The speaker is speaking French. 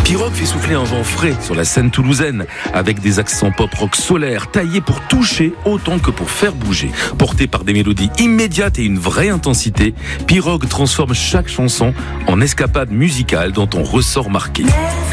Pirogue fait souffler un vent frais sur la scène toulousaine, avec des accents pop-rock solaires, taillés pour toucher autant que pour faire bouger. Porté par des mélodies immédiates et une vraie intensité, Pirogue transforme chaque chanson en escapade musicale dont on ressort marqué.